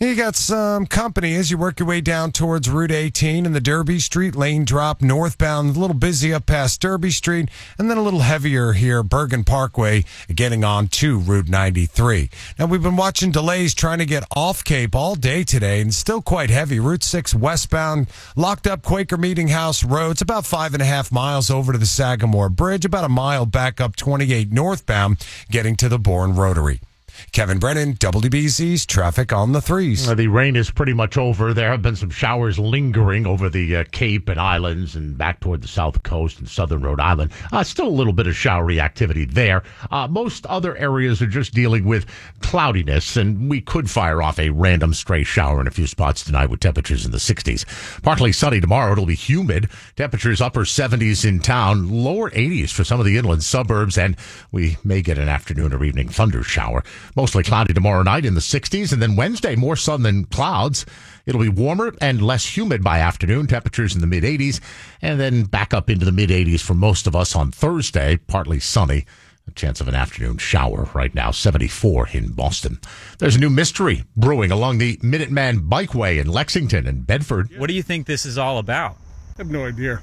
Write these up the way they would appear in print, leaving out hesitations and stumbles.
You got some company as you work your way down towards Route 18 and the Derby Street lane drop northbound. A little busy up past Derby Street, and then a little heavier here, Bergen Parkway, getting on to Route 93. Now, we've been watching delays trying to get off Cape all day today, and still quite heavy. Route 6 westbound, locked up Quaker Meeting House Road. It's about 5.5 miles over to the Sagamore Bridge, about a mile back up 28 northbound, getting to the Bourne Rotary. Kevin Brennan, WBZ's Traffic on the Threes. The rain is pretty much over. There have been some showers lingering over the Cape and Islands and back toward the south coast and southern Rhode Island. Still a little bit of showery activity there. Most other areas are just dealing with cloudiness, and we could fire off a random stray shower in a few spots tonight with temperatures in the 60s. Partly sunny tomorrow. It'll be humid. Temperatures upper 70s in town, lower 80s for some of the inland suburbs, and we may get an afternoon or evening thunder shower. Mostly cloudy tomorrow night in the 60s, and then Wednesday, more sun than clouds. It'll be warmer and less humid by afternoon, temperatures in the mid-80s, and then back up into the mid-80s for most of us on Thursday, partly sunny. A chance of an afternoon shower right now, 74 in Boston. There's a new mystery brewing along the Minuteman Bikeway in Lexington and Bedford. What do you think this is all about? I have no idea.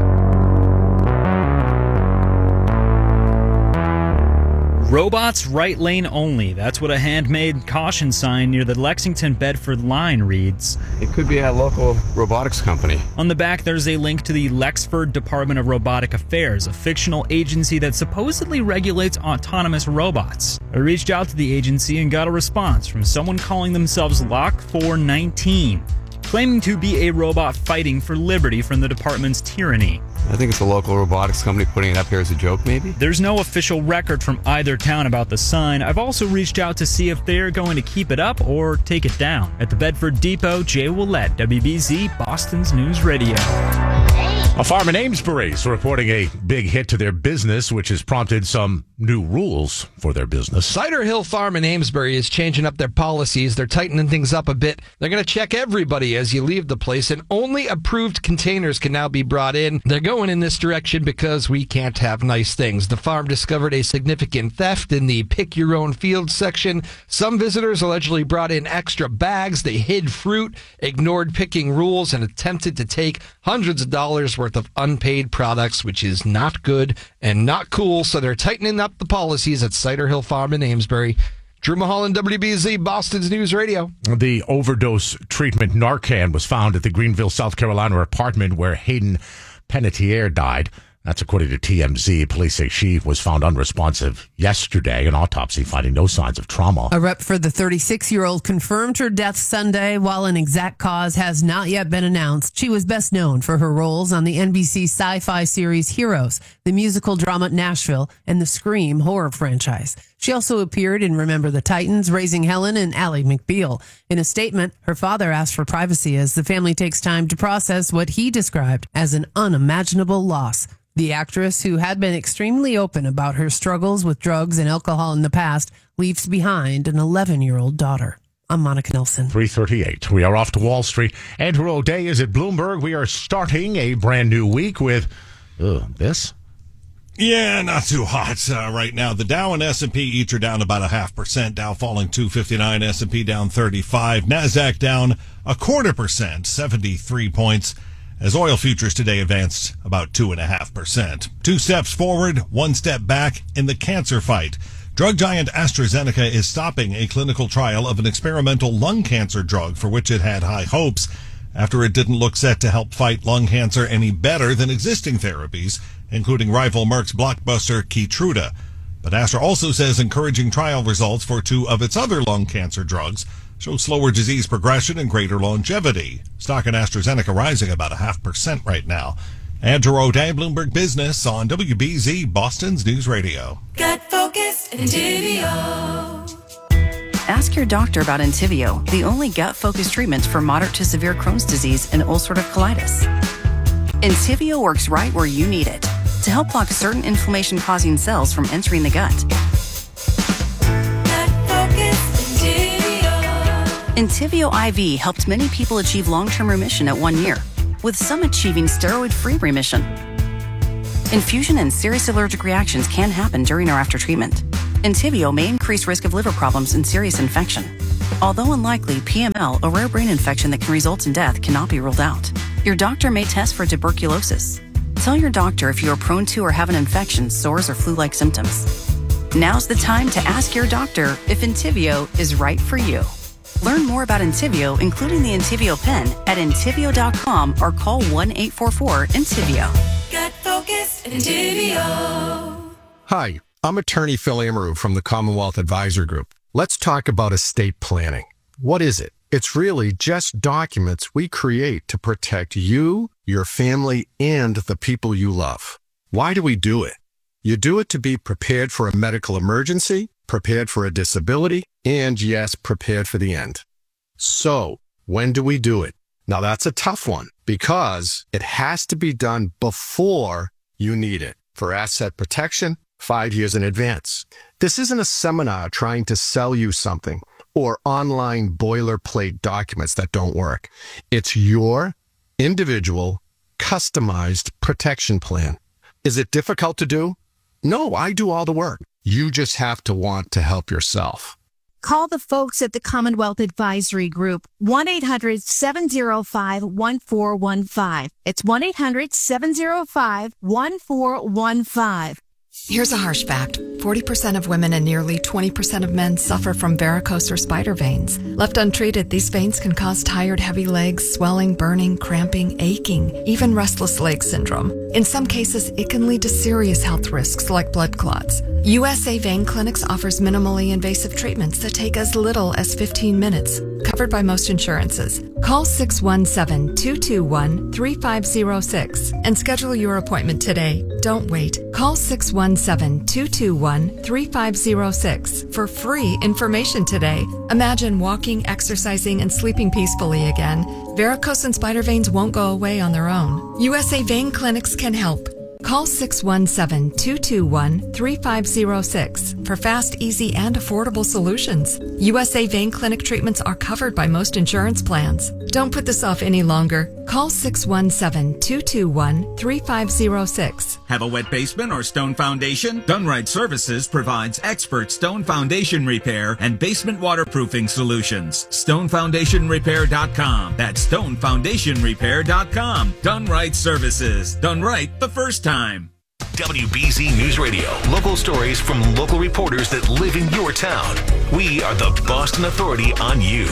Robots right lane only. That's what a handmade caution sign near the Lexington-Bedford line reads. It could be a local robotics company. On the back, there's a link to the Lexford Department of Robotic Affairs, a fictional agency that supposedly regulates autonomous robots. I reached out to the agency and got a response from someone calling themselves Lock 419, claiming to be a robot fighting for liberty from the department's tyranny. I think it's a local robotics company putting it up here as a joke, maybe? There's no official record from either town about the sign. I've also reached out to see if they're going to keep it up or take it down. At the Bedford Depot, Jay Willett, WBZ, Boston's News Radio. A farm in Amesbury is reporting a big hit to their business, which has prompted some new rules for their business. Cider Hill Farm in Amesbury is changing up their policies. They're tightening things up a bit. They're going to check everybody as you leave the place, and only approved containers can now be brought in. They're going in this direction because we can't have nice things. The farm discovered a significant theft in the Pick Your Own Field section. Some visitors allegedly brought in extra bags. They hid fruit, ignored picking rules, and attempted to take hundreds of dollars worth of unpaid products, which is not good and not cool. So they're tightening up the policies at Cider Hill Farm in Amesbury. Drew Mulholland, WBZ, Boston's News Radio. The overdose treatment Narcan was found at the Greenville, South Carolina apartment where Hayden Panettiere died. That's according to TMZ. Police say she was found unresponsive yesterday. An autopsy finding no signs of trauma. A rep for the 36-year-old confirmed her death Sunday, while an exact cause has not yet been announced. She was best known for her roles on the NBC sci-fi series Heroes, the musical drama Nashville, and the Scream horror franchise. She also appeared in Remember the Titans, Raising Helen, and Ally McBeal. In a statement, her father asked for privacy as the family takes time to process what he described as an unimaginable loss. The actress, who had been extremely open about her struggles with drugs and alcohol in the past, leaves behind an 11-year-old daughter. I'm Monica Nelson. 3:38. We are off to Wall Street. Andrew O'Day is at Bloomberg. We are starting a brand new week with this. Yeah, not too hot right now. The Dow and S&P each are down about 0.5%. Dow falling 259, S&P down 35. NASDAQ down 0.25%, 73 points. As oil futures today advanced about 2.5%. 2 steps forward, 1 step back in the cancer fight. Drug giant AstraZeneca is stopping a clinical trial of an experimental lung cancer drug for which it had high hopes after it didn't look set to help fight lung cancer any better than existing therapies, including rival Merck's blockbuster Keytruda. But Astra also says encouraging trial results for 2 of its other lung cancer drugs show slower disease progression and greater longevity. Stock in AstraZeneca rising about 0.5% right now. Andrew O'Day, Bloomberg Business on WBZ, Boston's News Radio. Gut Focus Entivio. Ask your doctor about Entivio, the only gut-focused treatment for moderate to severe Crohn's disease and ulcerative colitis. Entivio works right where you need it to help block certain inflammation-causing cells from entering the gut. Entivio IV helped many people achieve long-term remission at 1 year, with some achieving steroid-free remission. Infusion and serious allergic reactions can happen during or after treatment. Entivio may increase risk of liver problems and serious infection. Although unlikely, PML, a rare brain infection that can result in death, cannot be ruled out. Your doctor may test for tuberculosis. Tell your doctor if you are prone to or have an infection, sores, or flu-like symptoms. Now's the time to ask your doctor if Entyvio is right for you. Learn more about Entyvio, including the Entyvio pen, at Entyvio.com or call 1-844-ENTYVIO. Gut Focus, Entyvio. Hi, I'm attorney Phil Amaru from the Commonwealth Advisor Group. Let's talk about estate planning. What is it? It's really just documents we create to protect you, your family, and the people you love. Why do we do it? You do it to be prepared for a medical emergency, prepared for a disability, and yes, prepared for the end. So, when do we do it? Now that's a tough one because it has to be done before you need it for asset protection 5 years in advance. This isn't a seminar trying to sell you something or online boilerplate documents that don't work. It's your individual, customized protection plan. Is it difficult to do? No, I do all the work. You just have to want to help yourself. Call the folks at the Commonwealth Advisory Group, 1-800-705-1415. It's 1-800-705-1415. Here's a harsh fact. 40% of women and nearly 20% of men suffer from varicose or spider veins. Left untreated, these veins can cause tired, heavy legs, swelling, burning, cramping, aching, even restless leg syndrome. In some cases, it can lead to serious health risks like blood clots. USA Vein Clinics offers minimally invasive treatments that take as little as 15 minutes, covered by most insurances. Call 617-221-3506 and schedule your appointment today. Don't wait. Call 617-221-3506 for free information today. Imagine walking, exercising, and sleeping peacefully again. Varicose and spider veins won't go away on their own. USA Vein Clinics can help. Call 617-221-3506 for fast, easy, and affordable solutions. USA Vein Clinic treatments are covered by most insurance plans. Don't put this off any longer. Call 617-221-3506. Have a wet basement or stone foundation? Dunright Services provides expert stone foundation repair and basement waterproofing solutions. StoneFoundationRepair.com. That's StoneFoundationRepair.com. Dunright Services. Done right the first time. WBZ News Radio. Local stories from local reporters that live in your town. We are the Boston Authority on you.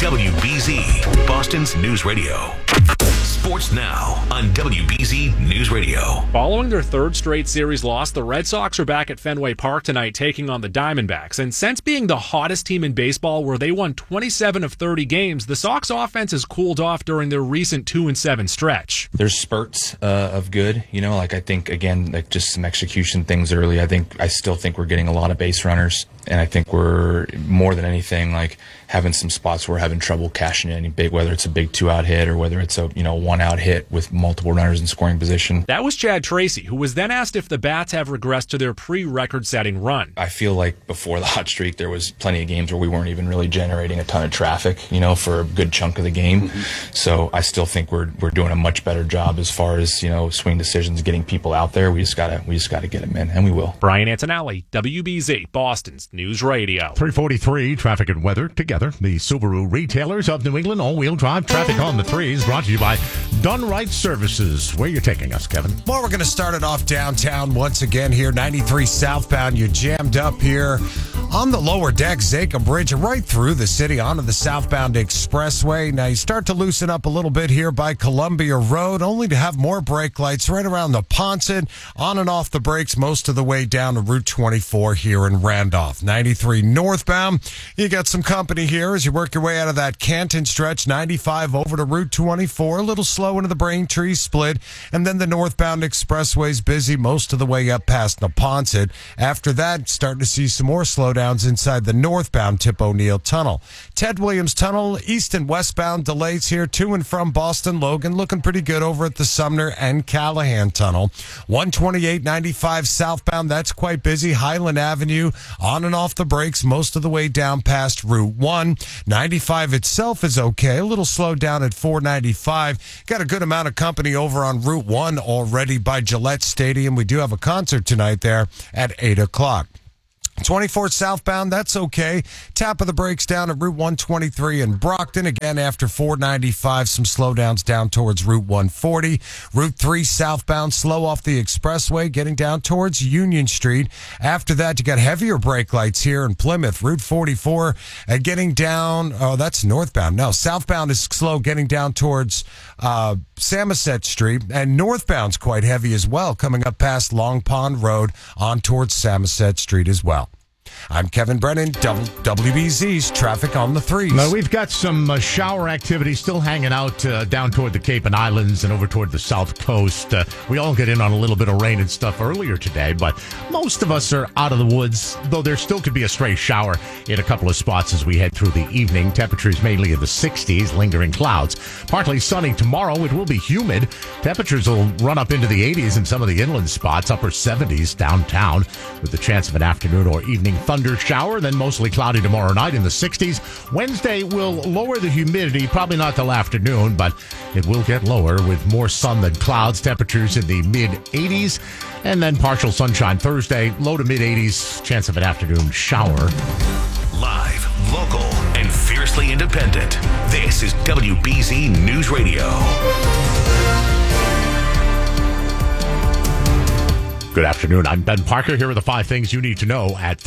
WBZ, Boston's News Radio. Sports now on WBZ News Radio. Following their third straight series loss, the Red Sox are back at Fenway Park tonight taking on the Diamondbacks. And since being the hottest team in baseball where they won 27 of 30 games, the Sox offense has cooled off during their recent 2-7 stretch. There's spurts of good, I think, again, like just some execution things early. I still think we're getting a lot of base runners. And I think we're, more than anything, like having some spots where we're having trouble cashing in, whether it's a big 2-out hit or whether it's a 1-out hit with multiple runners in scoring position. That was Chad Tracy, who was then asked if the Bats have regressed to their pre-record-setting run. I feel like before the hot streak, there was plenty of games where we weren't even really generating a ton of traffic, for a good chunk of the game. Mm-hmm. So I still think we're doing a much better job as far as swing decisions, getting people out there. We just gotta get them in, and we will. Brian Antonelli, WBZ, Boston's News Radio. 343 traffic and weather together. The Subaru retailers of New England, all-wheel drive traffic on the threes, brought to you by Dunright Services. Where you're taking us, Kevin? Well, we're going to start it off downtown once again here. 93 southbound. You jammed up here on the lower deck, Zakim Bridge, and right through the city onto the southbound expressway. Now you start to loosen up a little bit here by Columbia Road, only to have more brake lights right around the Ponset, on and off the brakes most of the way down to Route 24 here in Randolph. 93 northbound. You got some company here as you work your way out of that Canton stretch. 95 over to Route 24, a little slow into the Braintree split, and then the northbound expressway's busy most of the way up past Neponset. After that, starting to see some more slowdowns inside the northbound Tip O'Neill Tunnel. Ted Williams Tunnel, east and westbound delays here to and from Boston Logan, looking pretty good over at the Sumner and Callahan Tunnel. 128-95 southbound, that's quite busy. Highland Avenue, on and off the brakes most of the way down past Route 1. 95 itself is okay, a little slowed down at 495. Got a good amount of company over on Route 1 already by Gillette Stadium. We do have a concert tonight there at 8 o'clock. 24 southbound, that's okay. Tap of the brakes down at Route 123 in Brockton. Again, after 495, some slowdowns down towards Route 140. Route 3 southbound, slow off the expressway, getting down towards Union Street. After that, you got heavier brake lights here in Plymouth. Route 44, getting down, that's northbound. No, southbound is slow, getting down towards Samoset Street. And northbound's quite heavy as well, coming up past Long Pond Road on towards Samoset Street as well. I'm Kevin Brennan, WBZ's Traffic on the Threes. Now, we've got some shower activity still hanging out down toward the Cape and Islands and over toward the South Coast. We all get in on a little bit of rain and stuff earlier today, but most of us are out of the woods, though there still could be a stray shower in a couple of spots as we head through the evening. Temperatures mainly in the 60s, lingering clouds. Partly sunny tomorrow. It will be humid. Temperatures will run up into the 80s in some of the inland spots, upper 70s downtown, with the chance of an afternoon or evening thunder shower, then mostly cloudy tomorrow night in the 60s. Wednesday will lower the humidity, probably not till afternoon, but it will get lower with more sun than clouds. Temperatures in the mid-80s, and then partial sunshine Thursday, low to mid-80s, chance of an afternoon shower. Live, local, and fiercely independent. This is WBZ News Radio. Good afternoon. I'm Ben Parker. Here are the 5 things you need to know at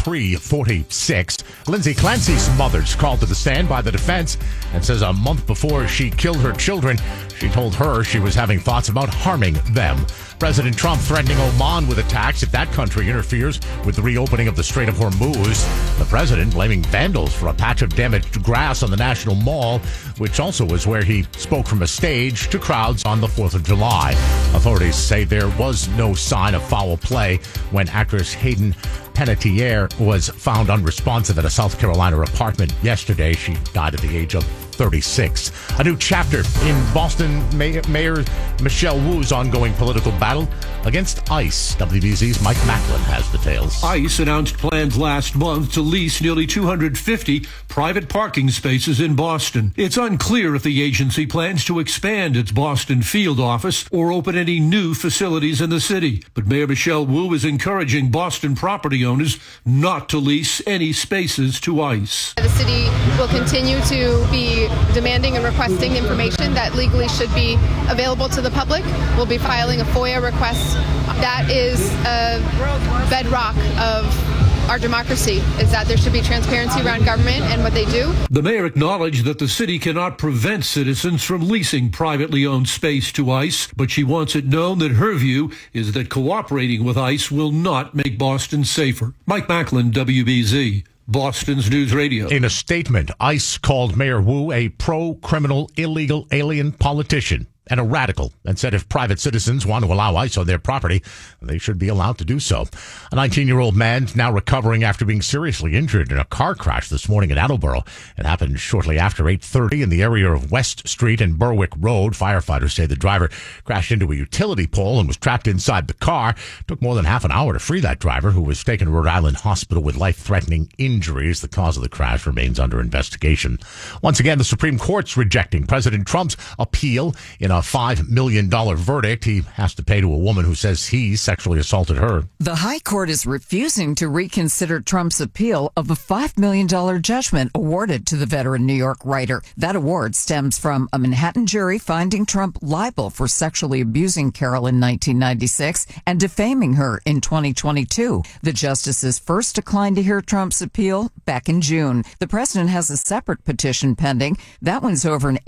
3:46. Lindsay Clancy's mother's called to the stand by the defense and says a month before she killed her children, she told her she was having thoughts about harming them. President Trump threatening Oman with attacks if that country interferes with the reopening of the Strait of Hormuz. The president blaming vandals for a patch of damaged grass on the National Mall, which also was where he spoke from a stage to crowds on the 4th of July. Authorities say there was no sign of foul play when actress Hayden Panettiere was found unresponsive at a South Carolina apartment yesterday. She died at the age of 36. A new chapter in Boston Mayor Michelle Wu's ongoing political battle against ICE. WBZ's Mike Macklin has details. ICE announced plans last month to lease nearly 250 private parking spaces in Boston. It's unclear if the agency plans to expand its Boston field office or open any new facilities in the city. But Mayor Michelle Wu is encouraging Boston property owners not to lease any spaces to ICE. The city will continue to be demanding and requesting information that legally should be available to the public. We'll be filing a FOIA request. That is a bedrock of our democracy, is that there should be transparency around government and what they do. The mayor acknowledged that the city cannot prevent citizens from leasing privately owned space to ICE, but she wants it known that her view is that cooperating with ICE will not make Boston safer. Mike Macklin, WBZ. Boston's News Radio. In a statement, ICE called Mayor Wu a pro-criminal, illegal alien politician and a radical, and said if private citizens want to allow ICE on their property, they should be allowed to do so. A 19-year-old man now recovering after being seriously injured in a car crash this morning in Attleboro. It happened shortly after 8:30 in the area of West Street and Berwick Road. Firefighters say the driver crashed into a utility pole and was trapped inside the car. It took more than half an hour to free that driver, who was taken to Rhode Island Hospital with life-threatening injuries. The cause of the crash remains under investigation. Once again, the Supreme Court's rejecting President Trump's appeal in a $5 million verdict he has to pay to a woman who says he sexually assaulted her. The High Court is refusing to reconsider Trump's appeal of a $5 million judgment awarded to the veteran New York writer. That award stems from a Manhattan jury finding Trump liable for sexually abusing Carol in 1996 and defaming her in 2022. The justices first declined to hear Trump's appeal back in June. The president has a separate petition pending. That one's over an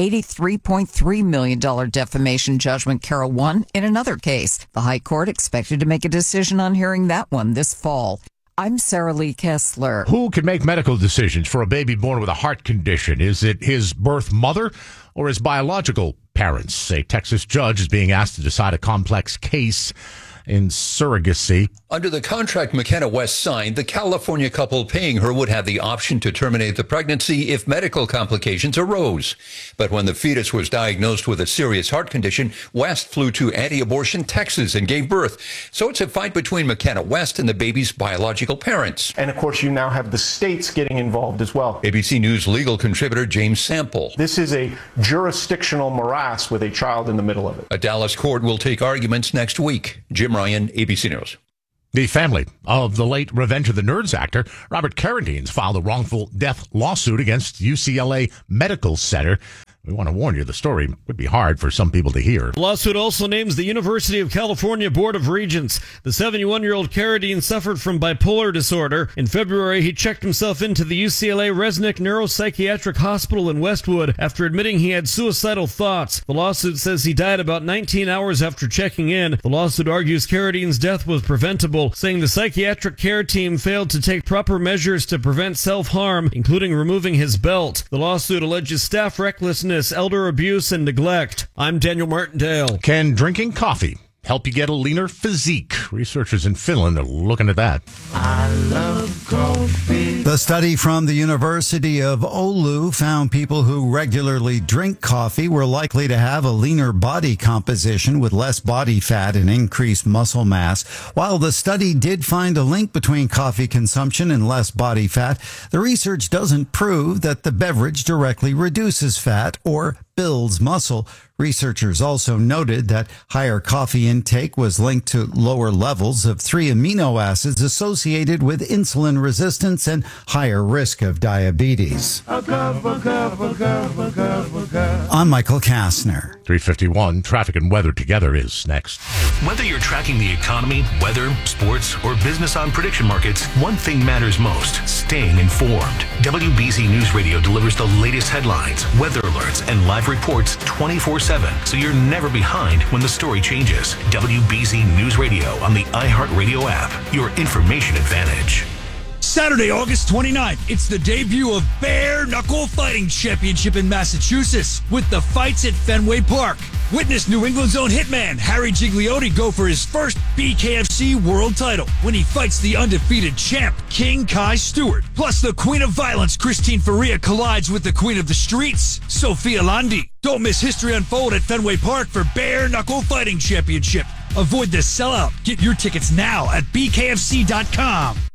$83.3 million defamation judgment Carol won in another case. The High Court expected to make a decision on hearing that one this fall. I'm Sarah Lee Kessler. Who can make medical decisions for a baby born with a heart condition? Is it his birth mother or his biological parents? A Texas judge is being asked to decide a complex case in surrogacy. Under the contract McKenna West signed, the California couple paying her would have the option to terminate the pregnancy if medical complications arose. But when the fetus was diagnosed with a serious heart condition, West flew to anti-abortion Texas and gave birth. So it's a fight between McKenna West and the baby's biological parents. And of course, you now have the states getting involved as well. ABC News legal contributor James Sample. This is a jurisdictional morass with a child in the middle of it. A Dallas court will take arguments next week. Jim Ryan, ABC News. The family of the late Revenge of the Nerds actor Robert Carradine filed a wrongful death lawsuit against UCLA Medical Center. We want to warn you, the story would be hard for some people to hear. The lawsuit also names the University of California Board of Regents. The 71-year-old Carradine suffered from bipolar disorder. In February, he checked himself into the UCLA Resnick Neuropsychiatric Hospital in Westwood after admitting he had suicidal thoughts. The lawsuit says he died about 19 hours after checking in. The lawsuit argues Carradine's death was preventable, saying the psychiatric care team failed to take proper measures to prevent self-harm, including removing his belt. The lawsuit alleges staff recklessness, elder abuse, and neglect. I'm Daniel Martindale. Can drinking coffee help you get a leaner physique? Researchers in Finland are looking at that. I love coffee. The study from the University of Oulu found people who regularly drink coffee were likely to have a leaner body composition with less body fat and increased muscle mass. While the study did find a link between coffee consumption and less body fat, the research doesn't prove that the beverage directly reduces fat or builds muscle. Researchers also noted that higher coffee intake was linked to lower levels of 3 amino acids associated with insulin resistance and higher risk of diabetes. I'm Michael Kastner. 3:51, traffic and weather together is next. Whether you're tracking the economy, weather, sports, or business on prediction markets, one thing matters most: staying informed. WBZ News Radio delivers the latest headlines, weather alerts, and live reports 24/7, so you're never behind when the story changes. WBZ News Radio on the iHeartRadio app, your information advantage. Saturday, August 29th, it's the debut of Bare Knuckle Fighting Championship in Massachusetts with the fights at Fenway Park. Witness New England's own hitman Harry Gigliotti go for his first BKFC world title when he fights the undefeated champ King Kai Stewart. Plus, the Queen of Violence Christine Faria collides with the Queen of the Streets, Sophia Landi. Don't miss history unfold at Fenway Park for Bare Knuckle Fighting Championship. Avoid the sellout. Get your tickets now at bkfc.com.